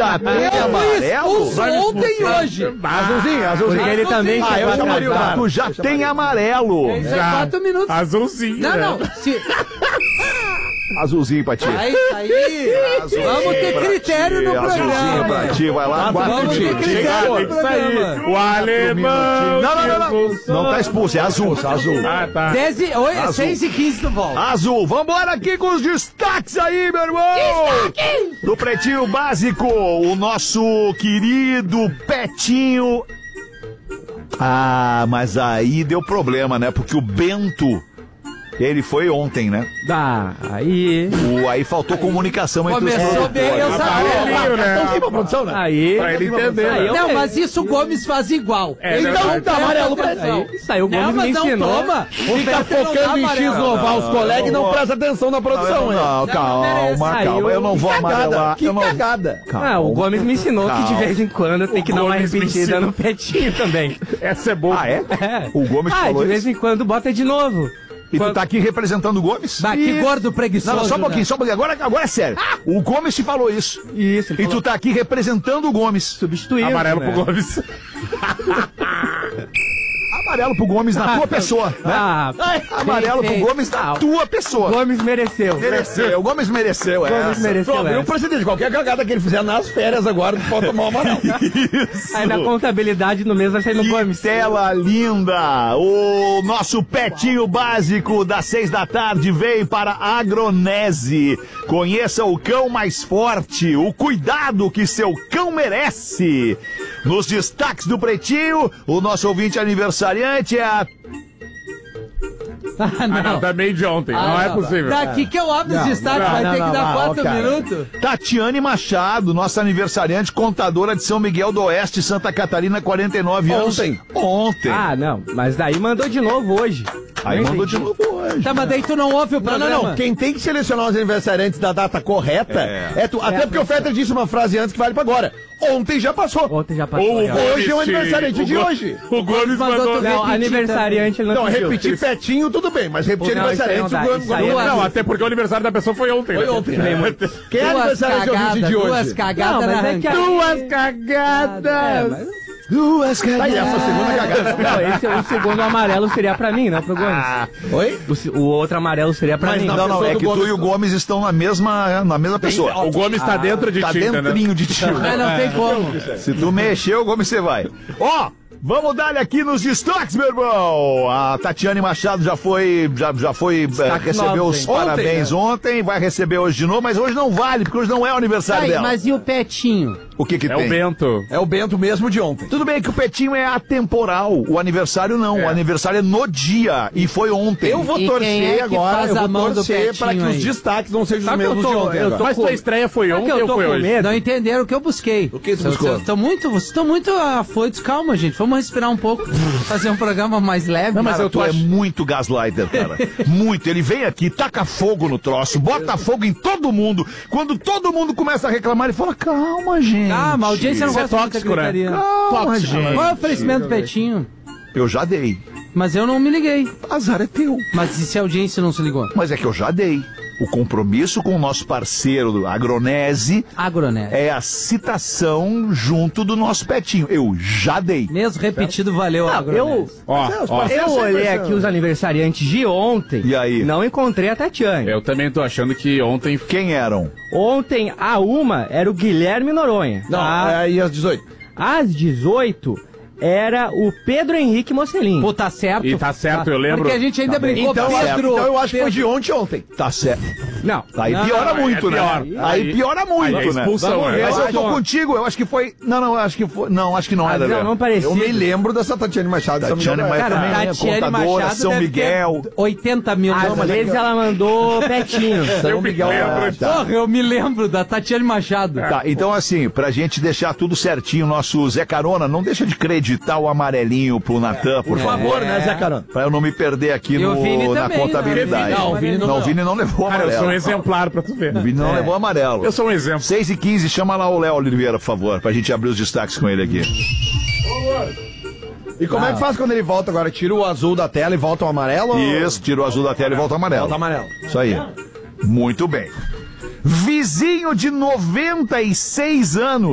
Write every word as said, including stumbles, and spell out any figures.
Ainda tem amarelo? Expulso ontem e hoje. Azulzinho, azulzinho. Porque ele também Ah, eu chamaria o cara. Tu já tem amarelo. Isso é quatro minutos. Azulzinho. Não, não. Se... Azulzinho pra ti. Aí, aí. Azulzinho Vamos ter pra critério ti, no Azulzinho programa. pra ti, vai lá. Quatro Vamos ter minutinhos. critério no Tem que sair. programa. O alemão. Não, não, não, não. Não tá expulso, é azul. Azul. Ah, tá. dez e... Oi, Azul. seis e quinze do volta. Azul, vambora aqui com os destaques aí, meu irmão! Destaque! Do Pretinho Básico, o nosso querido Petinho. Ah, mas aí deu problema, né? Porque o Bento, ele foi ontem, né? Ah, aí. O, aí faltou comunicação entre os Começou bem, eu Amarelinho, sabia. né? Então, pra produção, né? Aí. Pra ele entender, Aí né? eu- Não, mas isso o Gomes faz igual. É Então verdade. dá amarelo pra ele. Aí saiu o Não, Gomes me mas não ensinou. toma. Fica focando em X-louvar os colegas e não presta atenção na produção, hein? Não, calma, Aí calma. eu- Eu não vou Que amarelar. cagada, que eu não... cagada. Calma. Ah, o Gomes me ensinou que de Calma. vez em quando tem que O dar uma Gomes me repetida ensinou. no petinho também. Essa é boa. Ah, é? É. O Gomes Ah, falou de vez isso. em quando bota de novo. E tu tá aqui representando o Gomes? Bah, que gordo preguiçoso. Não, não, só um pouquinho, né? só um pouquinho. Agora, agora é sério. O Gomes te falou isso. Isso, ele E tu falou, tá aqui representando o Gomes. substituiu. Amarelo né? pro Gomes. Amarelo pro Gomes na tua pessoa, né? Ah, Amarelo pro perfeito. Gomes na tua pessoa. Gomes mereceu. Mereceu, o Gomes mereceu, é. Gomes mereceu. Pronto, viu o essa. precedente. Qualquer cagada que ele fizer nas férias agora, tu pode tomar uma amarelo. Aí na contabilidade no mês vai sair no Que Gomes. tela linda! O nosso Petinho Básico das seis da tarde vem para a Agronese. Conheça o cão mais forte, o cuidado que seu cão merece. Nos destaques do Pretinho, o nosso ouvinte aniversariante é a... Ah, Ah, não, não. tá meio de ontem. Ah, não é possível. Daqui que eu abro os destaques, vai não, ter não, que dar não, quatro cara. minutos. Tatiane Machado, nossa aniversariante, contadora de São Miguel do Oeste, Santa Catarina, quarenta e nove anos. Ontem. Ontem. Ah, não. Mas daí mandou de novo hoje. Aí Não mandou entendi. de novo hoje. Tá, mas daí tu não ouve o Não, programa. não, não. Quem tem que selecionar os aniversariantes da data correta é, tu. Até porque o Fetter disse uma frase antes que vale pra agora. Ontem já passou. Ontem já passou. Ou o real. Hoje é o aniversariante o de Go- hoje. O Gomes mandou mandou. tu Não, repetir aniversariante ele não Não, pediu. repetir petinho, tudo bem, mas repetir Não, isso aí aniversariante, não o dá, Gomes isso aí mandou. é- Não, até porque o aniversário da pessoa foi ontem. Foi né? ontem, né? Quem é Duas aniversariante de ouvinte cagadas, de hoje? duas cagadas Não, mas na é que a- arrancada. Duas cagadas. É, mas- Duas Tá aí, essa segunda cagada. Não, esse, o segundo amarelo seria pra mim, não pro Gomes. Oi? O, se- o outro amarelo seria pra Mas mim. não, Não, não, pessoa é do que tu Gomes- e o Gomes estão na mesma, na mesma pessoa. O Gomes tá dentro de Tá ti, entendeu? dentrinho de ti. Mas não tem como. Se tu mexer, o Gomes você vai. Ó, vamos dar aqui nos destaques, meu irmão. A Tatiane Machado já foi, já, já foi, eh, recebeu novos, os hein? parabéns ontem, vai receber hoje de novo, mas hoje não vale, porque hoje não é o aniversário Aí, dela. mas e o Petinho? O que que É tem? o Bento. É o Bento mesmo de ontem. Tudo bem que o Petinho é atemporal, o aniversário não, o aniversário é no dia, e foi ontem. Eu vou E torcer quem é que agora, faz eu a vou mão do torcer Petinho para que aí? os destaques não sejam os Sabe que eu mesmos tô- de ontem. eu agora. tô Mas tua estreia foi Sabe que ontem eu ou tô foi com hoje? medo? Não entenderam o que eu busquei. O que você Vocês buscou? estão muito, vocês estão muito afoitos. Calma, gente. Vamos respirar um pouco. Fazer um programa mais leve. Não, mas Cara, eu tô é muito gaslighter, cara. Muito. Ele vem aqui, taca fogo no troço, bota fogo em todo mundo. Quando todo mundo começa a reclamar, ele fala, calma, gente. Calma, a audiência não Isso é gosta de muita tóxico, né? gritaria. Calma, gente. Qual é o oferecimento do Petinho? Eu já dei. Mas eu não me liguei. Azar é teu. Mas e se a audiência não se ligou? Mas é que eu já dei. O compromisso com o nosso parceiro do Agronese Agronet. é a citação junto do nosso Petinho. Eu já dei. Mesmo repetido, valeu, Não, Agronet. eu, Ó, ó. eu olhei aqui os aniversariantes de ontem. E aí? Não encontrei a Tatiane. Eu também tô achando que ontem. Quem eram? Ontem, a uma era o Guilherme Noronha. Não, A- é aí às dezoito. Às dezoito era o Pedro Henrique Mocelin. Pô, tá certo. E tá certo, eu lembro. Porque a gente ainda brincou, Então, Pedro. então eu acho que foi Pedro. de ontem ontem. Tá certo. Não. Aí não, piora não, muito, é né? pior. Aí, Aí- piora muito, aí é né? expulsão, Vamos ver, é. mas eu tô Eu acho- contigo. Eu acho que foi... Não, não, eu acho que foi... Não, acho que não Ah, era, não, Léo. não parecia. Eu me lembro dessa Tatiane Machado. São Tatiane Miguel. Machado. Cara, também, né? Tatiane Contadora, Machado São deve Miguel. ter oitenta mil. Às Não, vezes ela mandou Petinho. São Miguel. lembro. Ah, tá. Porra, eu me lembro da Tatiane Machado. Tá, então assim, pra gente deixar tudo certinho, nosso Zé Carona, não deixa de creditar o amarelinho pro Natan, por Por favor, né, Zé Carona? Pra eu não me perder aqui E o no, Vini na também, contabilidade. né? Não, o Vini não- não, o Vini não levou Cara, eu amarelo. sou um exemplar pra tu ver. O Vini não levou amarelo. Eu sou um exemplo. seis e quinze, chama lá o Léo Oliveira, por favor, pra gente abrir os destaques com ele aqui. E como é que faz quando ele volta agora? Tira o azul da tela e volta o amarelo? Isso, tira o azul da tela e volta o amarelo. Volta amarelo. Isso aí. Muito bem. Vizinho de noventa e seis anos